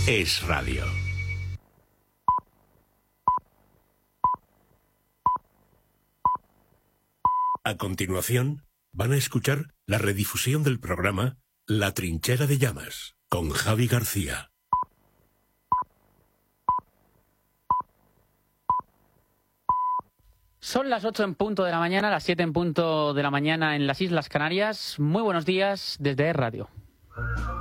Es radio. A continuación, van a escuchar la redifusión del programa La Trinchera de Llamas, con Javi García. Son las 8 en punto de la mañana, las 7 en punto de la mañana en las Islas Canarias. Muy buenos días desde Es Radio.